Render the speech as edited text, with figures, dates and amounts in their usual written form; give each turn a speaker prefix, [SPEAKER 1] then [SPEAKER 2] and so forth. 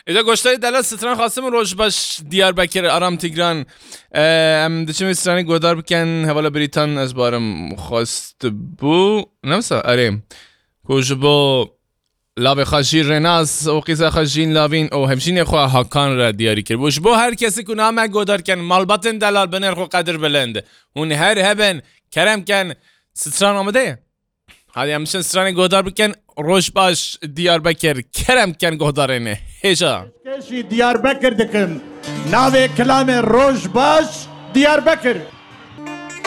[SPEAKER 1] اذا گشتای دلال ستران خواستم روش باش دیاربکر آرام تیگران دچم سترانی گودار بکن حوالا بریتان از بارم خواست بو نمسا اره کوجبو لاو خاجی رناس و قیزا خاجین لاوین او همشین خو هاکان را دیاری کرد بوش بو هر کسی که نام گودار کن مالباتن دلال بنر خو قدر بلند اون هر هبن کرم کن ستران آمده هادی همشین سترانی گودار بکن روش باش دیاربکر کرم کن گودارینه هیچا
[SPEAKER 2] کشی دیاربکر دکم ناوی کلام روش باش دیاربکر